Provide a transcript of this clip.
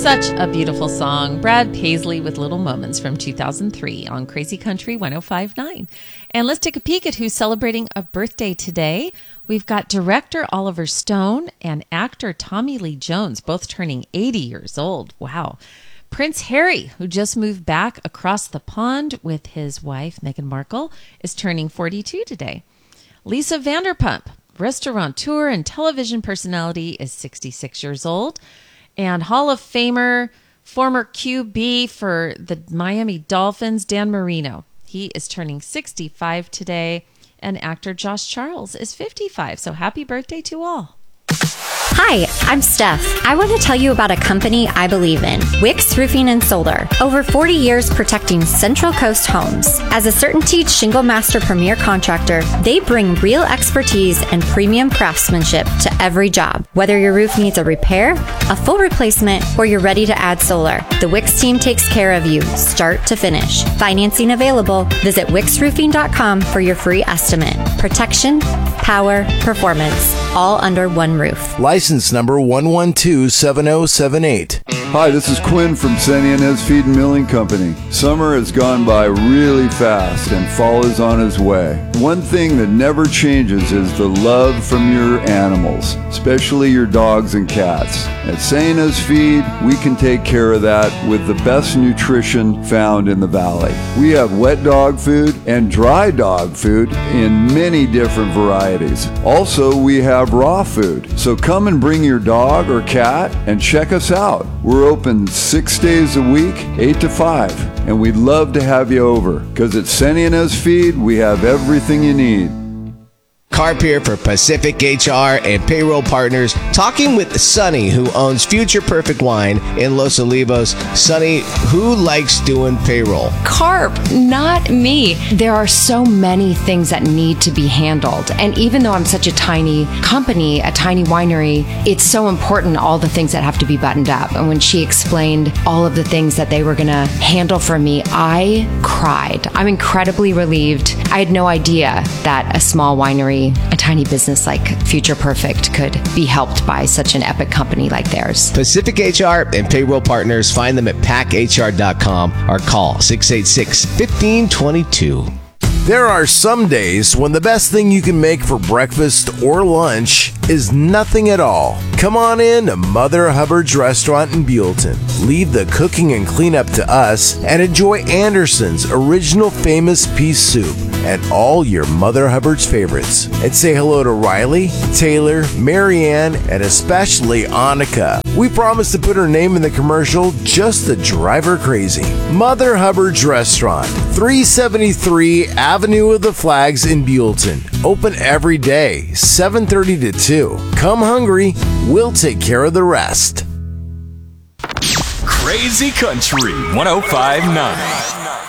Such a beautiful song. Brad Paisley with Little Moments from 2003 on Crazy Country 105.9. And let's take a peek at who's celebrating a birthday today. We've got director Oliver Stone and actor Tommy Lee Jones, both turning 80 years old. Wow. Prince Harry, who just moved back across the pond with his wife, Meghan Markle, is turning 42 today. Lisa Vanderpump, restaurateur and television personality, is 66 years old. And Hall of Famer, former QB for the Miami Dolphins, Dan Marino. He is turning 65 today. And actor Josh Charles is 55. So happy birthday to all. Hi, I'm Steph. I want to tell you about a company I believe in, Wix Roofing and Solar. Over 40 years protecting Central Coast homes. As a CertainTeed Shingle Master Premier contractor, they bring real expertise and premium craftsmanship to every job. Whether your roof needs a repair, a full replacement, or you're ready to add solar, the Wix team takes care of you, start to finish. Financing available. Visit wixroofing.com for your free estimate. Protection, power, performance, all under one roof. License number 1127078. Hi, this is Quinn from Senny Inez Feed and Milling Company. Summer has gone by really fast and fall is on its way. One thing that never changes is the love from your animals, especially your dogs and cats. At Senny Inez Feed, we can take care of that with the best nutrition found in the valley. We have wet dog food and dry dog food in many different varieties. Also, we have raw food. So come and bring your dog or cat and check us out. We're open 6 days a week, 8 to 5, and we'd love to have you over, because at Senny Inez Feed, we have everything you need. Carp here for Pacific HR and Payroll Partners, talking with Sonny, who owns Future Perfect Wine in Los Olivos. Sonny, who likes doing payroll? Carp, not me. There are so many things that need to be handled. And even though I'm such a tiny company, a tiny winery, it's so important, all the things that have to be buttoned up. And when she explained all of the things that they were going to handle for me, I cried. I'm incredibly relieved. I had no idea that a small winery, a tiny business like Future Perfect, could be helped by such an epic company like theirs. Pacific HR and Payroll Partners, find them at packhr.com or call 686-1522. There are some days when the best thing you can make for breakfast or lunch is nothing at all. Come on in to Mother Hubbard's Restaurant in Buellton. Leave the cooking and cleanup to us and enjoy Anderson's original famous pea soup and all your Mother Hubbard's favorites. And say hello to Riley, Taylor, Marianne, and especially Annika. We promise to put her name in the commercial just to drive her crazy. Mother Hubbard's Restaurant, 373 Avenue of the Flags in Buellton. Open every day, 7:30 to 2. Come hungry, we'll take care of the rest. Crazy Country 105.9.